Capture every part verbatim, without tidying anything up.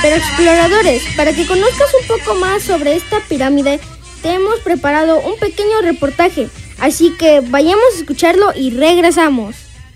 Pero exploradores, para que conozcas un poco más sobre esta pirámide, te hemos preparado un pequeño reportaje, así que vayamos a escucharlo y regresamos.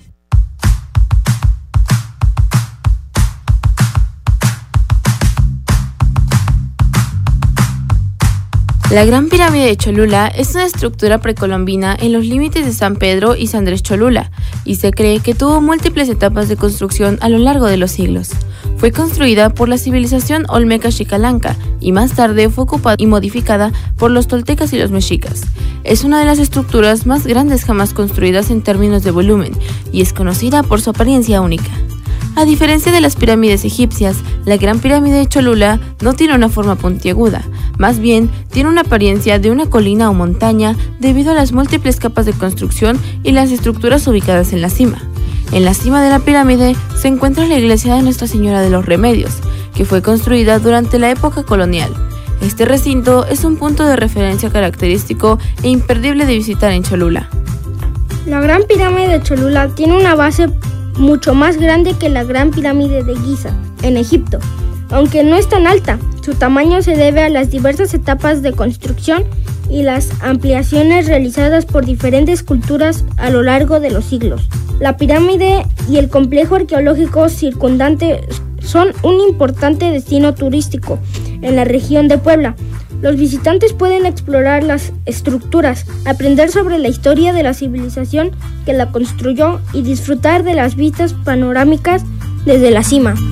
La Gran Pirámide de Cholula es una estructura precolombina en los límites de San Pedro y San Andrés Cholula, y se cree que tuvo múltiples etapas de construcción a lo largo de los siglos. Fue construida por la civilización olmeca Xicalanga y más tarde fue ocupada y modificada por los toltecas y los mexicas. Es una de las estructuras más grandes jamás construidas en términos de volumen y es conocida por su apariencia única. A diferencia de las pirámides egipcias, la Gran Pirámide de Cholula no tiene una forma puntiaguda, más bien tiene una apariencia de una colina o montaña debido a las múltiples capas de construcción y las estructuras ubicadas en la cima. En la cima de la pirámide se encuentra la iglesia de Nuestra Señora de los Remedios, que fue construida durante la época colonial. Este recinto es un punto de referencia característico e imperdible de visitar en Cholula. La Gran Pirámide de Cholula tiene una base mucho más grande que la Gran Pirámide de Giza, en Egipto. Aunque no es tan alta, su tamaño se debe a las diversas etapas de construcción y las ampliaciones realizadas por diferentes culturas a lo largo de los siglos. La pirámide y el complejo arqueológico circundante son un importante destino turístico en la región de Puebla. Los visitantes pueden explorar las estructuras, aprender sobre la historia de la civilización que la construyó y disfrutar de las vistas panorámicas desde la cima.